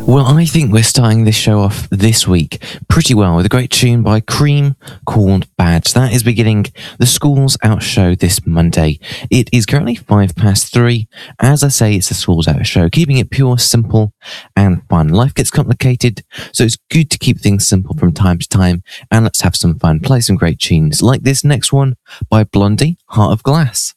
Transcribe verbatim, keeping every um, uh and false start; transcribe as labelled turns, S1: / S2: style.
S1: Well, I think we're starting this show off this week pretty well with a great tune by Cream called Badge. That is beginning the Schools Out show this Monday. It is currently five past three. As I say, it's the Schools Out show, keeping it pure, simple, and fun. Life gets complicated, so it's good to keep things simple from time to time. And let's have some fun. Play some great tunes like this next one by Blondie, Heart of Glass.